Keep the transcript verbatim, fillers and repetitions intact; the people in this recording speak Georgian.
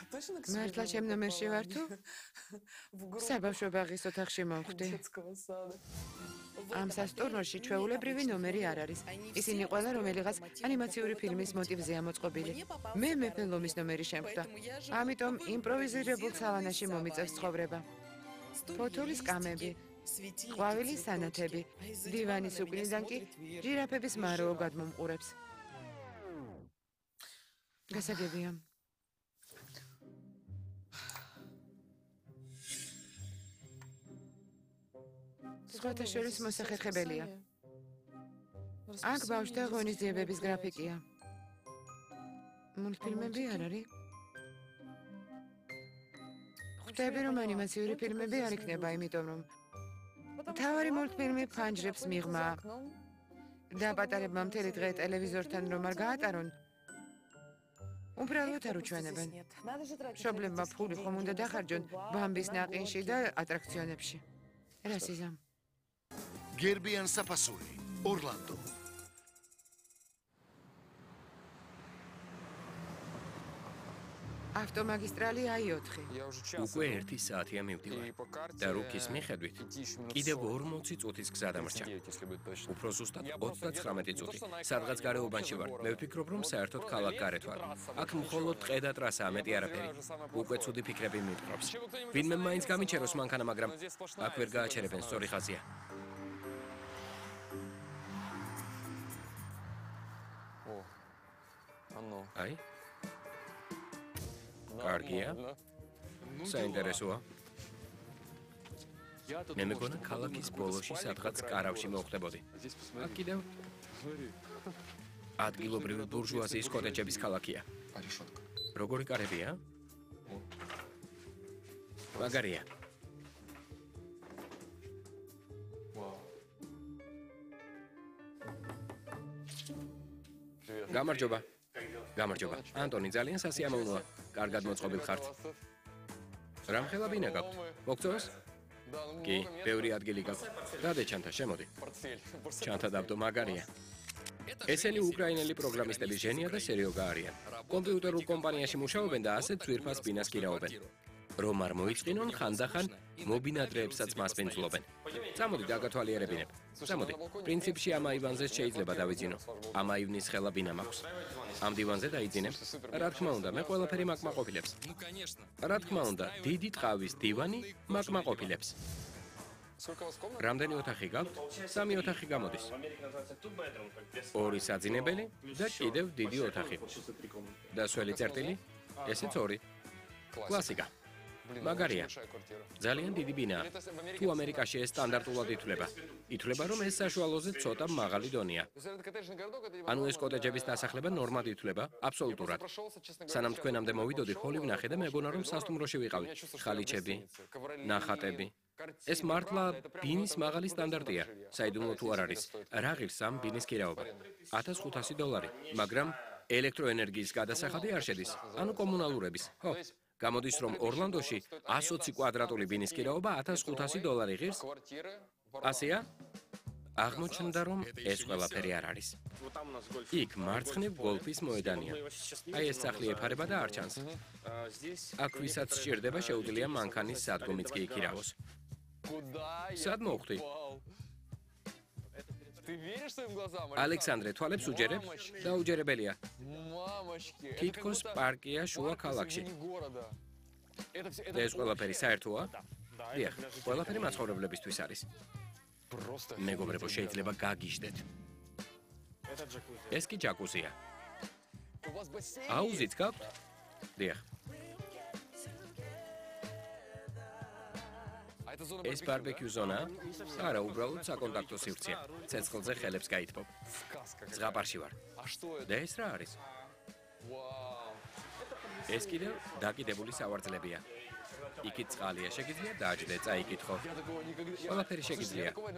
მართლა ჩემ ნომერში ვარ თუ? საბავშვო ბაღის ოთახში მოვხვდი. ამ სასტურმოში ჩვეულებრივი ნომერი არ არის. ისინი ყველა რომელიღაც ანიმაციური ფილმის მოტივზეა მოწყობილი. მე მეფე ლომის ნომერი შემხვდა. ამიტომ იმპროვიზირებულ სავანაში მომიწევს ცხოვრება. ფოთოლის კამები, ყვავილის სანათები, დივანის უკნიდან კი ჟირაფების მაროო გადმომყურებს. გასაგებია. სხვათა შორის მოსახერხებელია. აქ ბავშვთა ღონისძიებების გრაფიკია. მულტფილმები არ არის? ხვდები, რომ ანიმაციური ფილმები არ იქნება, იმიტომ რომ მთავარი მულტფილმი ფანჯრებს მიღმა და პატარებმა მთელი დღე ტელევიზორთან რომ არ გაატარონ, უბრალოდ არ უჩვენებენ. მშობლებმა ფული ხომ უნდა დახარჯონ ბამბის ნაყინში და ატრაქციონებში. რასიზამ. გერბიან საფასური, ორლანდო. ავტომაგისტრალი აი ოთხი. უკვე ერთი საათია მივდივარ და რუქის მიხედვით კიდევ ორმოცი წუთის გზა დამრჩა. უფრო ზუსტად ოცდაცხრამეტი წუთი. სადღაც გარეუბანში ვარ. მე ვფიქრობ, რომ საერთოდ ქალაქ გარეთ ვარ. აქ მხოლოდ ტყე და ტრასაა, მეტი არაფერი. უკვე ცუდი ფიქრები მიპყრობს. ვინმე მაინც გამიჩეროს მანქანა, მაგრამ აქ ვერ გააჩერებენ, სწორი ხაზია. აი კარგია. საინტერესოა. მე მეგონა ქალაქის ბოლოში სადღაც კარავში მოვხდებოდი. აქ კიდევ ადგილობრივი ბურჟუაზიის კოტეჯების ქალაქია. როგორი კარებია? მაგარია. გამარჯობა. გამარჯობა. ანტონი, ძალიან სასიამოვნოა. კარგად მოწყობილ ხართ. რამხელა ბინა გაქვთ? მოგწონს? კი, ბევრი ადგილი გაქვთ. დადე ჩანთა, შემოდი. ჩანთა დავდო, მაგარია. ესენი უკრაინელი პროგრამისტები ჟენია და სერიოგა არიან. კომპიუტერულ კომპანიაში მუშაობენ და ასეთ ძვირფას ბინას კირავენ. რომ არ მოიწყინონ, ხანდახან მობინადრეებსაც მასპინძლობენ. წამოდი დაგათვალიერებინებ. წამოდი. პრინციპში ამ აივანზე შეიძლება დავიძინო. ამ აივნის ხელა ბინა მაქვს. ამ დივანზე დაიძინებ. რა თქმა უნდა, მე ყველაფერი მაკმაყოფილებს. რა თქმა უნდა, დიდი ტყავის დივანი მაკმაყოფილებს. რამდენი ოთახი გაქვთ? სამი ოთახი გამოდის. ორი საძინებელი და კიდევ დიდი ოთახი. და სველი წერტილი? ესეც ორი. კლასიკა. მაგარია. ძალიან დიდი ბინაა. თუ ამერიკაში ეს სტანდარტულად ითვლება. ითვლება, რომ ეს საშუალოზე ცოტა მაღალი დონეა. ანუ ეს კოტეჯების დასახლება ნორმად ითვლება, აბსოლუტურად. სანამ თქვენამდე მოვიდოდი, ხოლი ვნახე და მეგონა, რომ სასტუმროში ვიყავი. ხალიჩები, ნახატები. ეს მართლა ბინის მაღალი სტანდარტია. საიდუმლო თუ არ არის. რა ღირს ამ ბინის კირაობა? ათას ხუთასი დოლარი, მაგრამ ელექტროენერგიის გადასახადი არ შედის. ანუ კომუნალურების. ხო. გამოდის, რომ ორლანდოში ას ოცი კვადრატული ბინის კირაობა ათას ხუთასი დოლარი ღირს. ასეა? აღმოჩნდა, რომ ეს ყველაფერი არ არის. იქ მარცხნივ გოლფის მოედანია. აი ეს სახლი ეფარება და არ ჩანს. აქ ვისაც სჭირდება, შეუძლია მანქანის სადგომიც კი იქირავოს. სად მოვხვდი? ალექსანდრე, თვალებს უჯერებ? დაუჯერებელია. თითქოს პარკია შუა ქალაქში. ეს ყველაფერი საერთოა? დიახ, ყველაფერი მაცხოვრებლებისთვის არის. მეგობრებო, შეიძლება გაგიჟდეთ. ეს კი ჯაკუზია. აუზიც გაქვთ? დიახ. ეს ბარბეკიუ ზონა? არა, უბრალოდ საკონტაქტო სივრცეა. ცეცხლზე ხელებს გაითბობ. ზღაპარში ვარ. და ეს რა არის? ეს კიდევ დაკიდებული სავარძლებია. იქით წყალია, შეგიძლია დააჯდე, წაიკითხო. ყველაფერი შეგიძლია.